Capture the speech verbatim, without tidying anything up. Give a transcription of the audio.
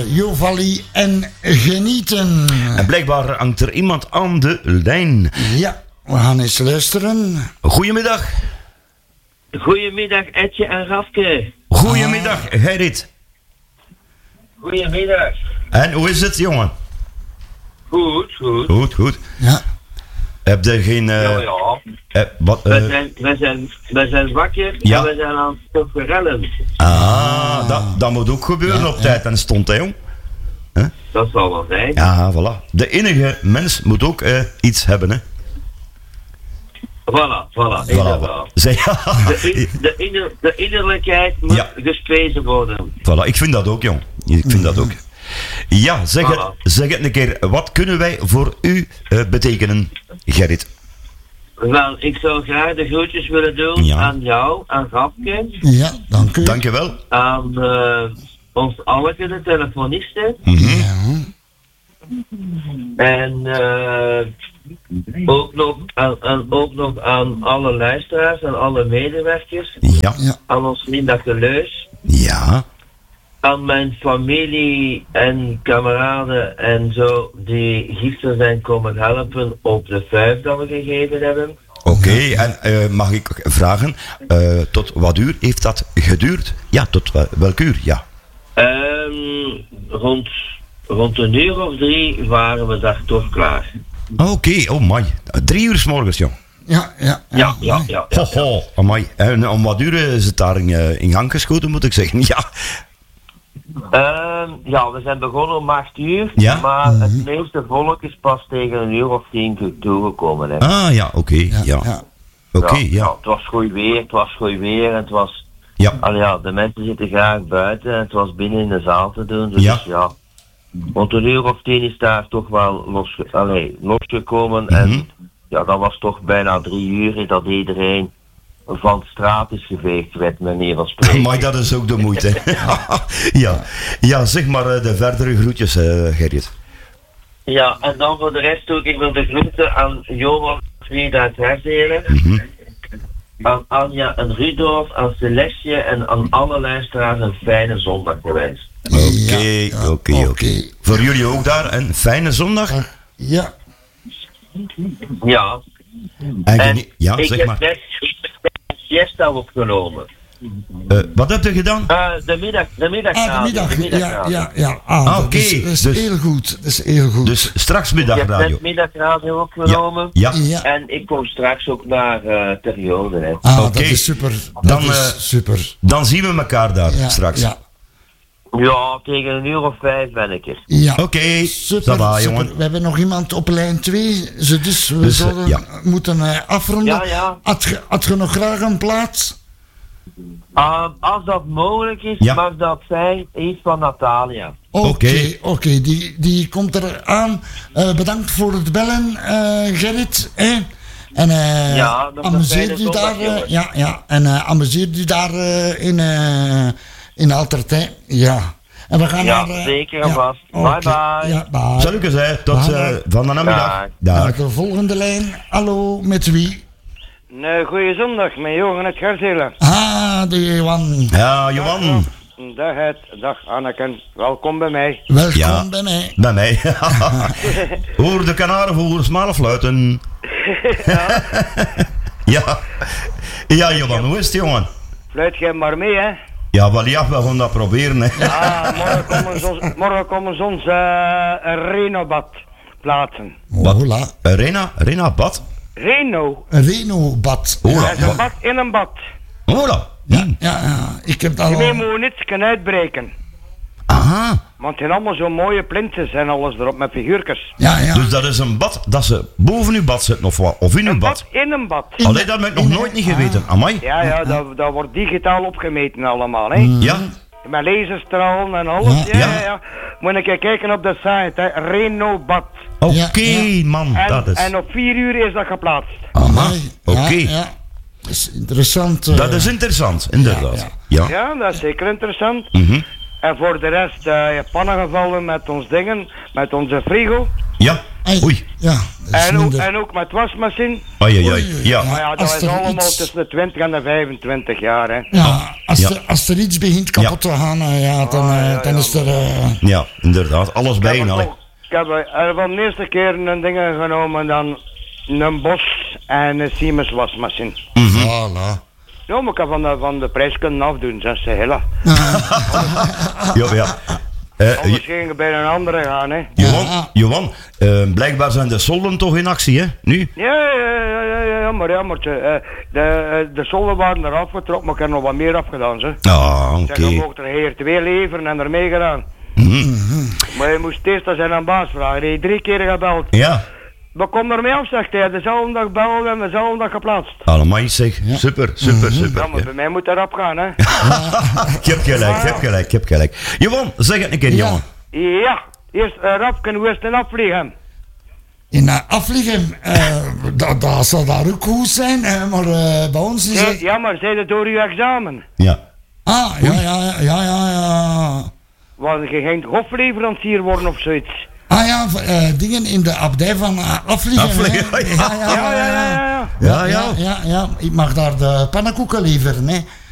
Jovali en genieten. En blijkbaar hangt er iemand aan de lijn. Ja, we gaan eens luisteren. Goedemiddag. Goedemiddag, Etje en Rafke. Goedemiddag, ah. Gerrit. Goedemiddag. En hoe is het, jongen? Goed, goed. Goed, goed. Ja. Heb je geen... Uh, ja, ja. Uh, wat, uh, we, zijn, we, zijn, we zijn wakker ja. en we zijn aan het rellen. Ah, ah. Dat, dat moet ook gebeuren ja, op ja. tijd en stond, hè, jong? Huh? Dat zal wel zijn. Ja, voilà. De enige mens moet ook uh, iets hebben, hè? Voilà, voilà. voilà. Zij, de, in, de, inner, de innerlijkheid moet ja. gesprezen worden. Voilà, ik vind dat ook, jong. Ik vind dat ook. Ja, zeg, voilà. het, zeg het een keer. Wat kunnen wij voor u uh, betekenen, Gerrit? Wel, ik zou graag de groetjes willen doen ja. aan jou, aan Rafke. Ja, dank u. Dank je wel. Aan uh, ons Alke, de telefonisten. Mm-hmm. Ja. En uh, ook, nog aan, aan, ook nog aan alle luisteraars, aan alle medewerkers. Ja. ja. Aan ons vriend de Leus. Ja. Aan mijn familie en kameraden en zo die gisteren zijn komen helpen op de vijf dat we gegeven hebben. Oké, okay, en uh, mag ik vragen, uh, tot wat uur heeft dat geduurd? Ja, tot wel, welk uur, ja. Um, rond, rond een uur of drie waren we daar toch klaar. Oké, okay, oh my. Drie uur 's morgens, jong. Ja, ja, ja. Ja, ja, ja. ja, ja. Ho, ho, amai. En om wat uur is het daar in, in gang geschoten, moet ik zeggen, ja. Uh, ja, we zijn begonnen om acht uur, ja? maar mm-hmm. het meeste volk is pas tegen een uur of tien toegekomen. Hè. Ah ja, oké, okay, ja. ja. ja. Oké, okay, ja, ja. ja. Het was goed weer, het was goed weer en het was... Ja. Al ja, de mensen zitten graag buiten en het was binnen in de zaal te doen, dus ja. ja rond een uur of tien is daar toch wel los, allee, losgekomen mm-hmm. en ja, dat was toch bijna drie uur dat iedereen van de straat is geveegd, werd meneer van spreken. Maar dat is ook de moeite. ja. ja, zeg maar de verdere groetjes, uh, Gerrit. Ja, en dan voor de rest ook, ik wil de groeten aan Johan Frieda uit Herzelen, mm-hmm. aan Anja en Rudolf, aan Celestje en aan alle luisteraars een fijne zondag gewenst. Oké, oké, oké. Voor jullie ook daar een fijne zondag? Uh, ja. Ja. En, en ja, ik zeg heb maar. net een siesta opgenomen. Uh, wat heb je gedaan? Uh, de middag, de middag. Ah, de middag, de ja, ja, ja. Ah, ah, oké. Okay. Dat, dat is dus, heel goed, dat is heel goed. Dus straks middagradio. Ik heb net middagradio opgenomen. Ja. Ja. ja. En ik kom straks ook naar uh, periode. Hè. Ah, okay. dat is super. Dat dan, is uh, super. Dan zien we elkaar daar ja, straks. Ja. Ja, tegen een uur of vijf ben ik er. Ja. Oké, okay. super, va, super. jongen. We hebben nog iemand op lijn twee, dus we dus, zullen ja. moeten uh, afronden. Ja, ja. Had je, had je nog graag een plaats? Uh, als dat mogelijk is, ja. mag dat zijn iets van Natalia. Oké, okay, oké, okay. die, die komt er aan. Uh, bedankt voor het bellen, uh, Gerrit. Eh? En uh, ja, amuseer je daar, uh, ja, ja, en uh, amuseer je daar uh, in, uh, in Altertijn. Ja. En we gaan ja, naar, uh, zeker en vast. Ja, okay. Bye bye. Ja, bye. Zal ik eens, hè? Tot uh, van de namiddag. Dag. De volgende lijn. Hallo, met wie? Nee, goeie zondag, met Johan uit Herzelen. Ah, de Johan. Ja, Johan. Dag het, dag Anneken, welkom bij mij. Welkom ja, bij mij. Bij mij. Hoor de kanarenvogels malen fluiten. ja. ja. Ja, Johan, hoe is het, jongen? Fluit jij maar mee, hè? Ja, wel ja, we gaan dat proberen, hè. Ja, morgen komen ze ons, morgen komen ze ons uh, een Reno-bad plaatsen. Oh, voilà. Rena, Rena-bad? Reno. Een Reno-bad. Oh, ja, een bad in een bad. Hola. Ja, ja, ja, ik heb dat al... Je moet niets kunnen uitbreken. Aha. Want het zijn allemaal zo'n mooie plintjes en alles erop met figuurtjes. Ja, ja. Dus dat is een bad dat ze boven uw bad zitten of wat? Of in uw een bad? bad in een bad. Allee, dat heb ik nog nooit niet geweten. Amai. Ja, ja, dat, dat wordt digitaal opgemeten allemaal, hè. Ja. Met laserstralen en alles. Ja, ja. ja, ja. Moet ik kijken op de site, hè. Reno-bad. Oké, okay, ja. man, en, dat is... En op vier uur is dat geplaatst. Aha, oké. Okay. Ja, ja. Dat is interessant. Uh... Dat is interessant, inderdaad. Ja, ja. ja. ja dat is zeker interessant. Mm-hmm. En voor de rest, uh, je pannen gevallen met ons dingen, met onze frigo. Ja. Ai, Oei. Ja, dat is En ook, minder. en ook met wasmachine. Ai, ai, ai. Oei, Ja. Maar ja, dat Als is er allemaal iets- tussen de twintig en de vijfentwintig jaar, hè. Ja, als, Ja. Er, als er iets begint kapot te gaan, eh, ja, dan, Ah, eh, ja, dan ja, is er... eh, Ja, inderdaad. Alles Ik heb bijna. er hè. toch- Ik heb er van de eerste keer een dingen genomen dan een Bosch en een Siemens wasmachine. Voilà. Ja, maar ik heb van de, van de prijs kunnen afdoen, zeg ze hela. Ja, ja. Eh, Anders ging je bij een andere gaan, hè. Johan, Ja. Johan eh, blijkbaar zijn de solden toch in actie, hè? Nu? Ja, ja, ja, ja, ja, ja, maar ja, maar eh, de, eh, de solden waren eraf getrokken, maar ik heb er nog wat meer afgedaan, ze. Ah, Ik oké. zeg, je mocht er hier twee leveren en ermee gedaan. Maar je moest eerst als zijn aan baas vragen, hij heeft drie keer gebeld. Ja, We komen ermee af, zegt hij, dezelfde dag bellen en dezelfde dag geplaatst. allemaal zeg. Super, super, super. Ja, maar bij mij moet dat erop gaan, hè. Ik heb gelijk, ik heb gelijk, ik heb gelijk. Johan, zeg het een keer, Ja. jongen. Ja, eerst uh, Rapken, hoe is het in afvliegen? In uh, afvliegen, eh, dat, dat zal daar ook goed zijn, eh, maar eh, bij ons is Nee, het... ja, maar zei het door uw examen? Ja. Ah, ja, ja, ja, ja, ja. Want je ging hofleverancier worden of zoiets? Ah ja, v- eh, dingen in de abdij van uh, afvliegen. Afvliegen, hè. ja. Ja, ja, Ja, ja, ja, ja. Ja, ja. ja, ja, ja. Ik mag daar de pannenkoeken leveren, hè.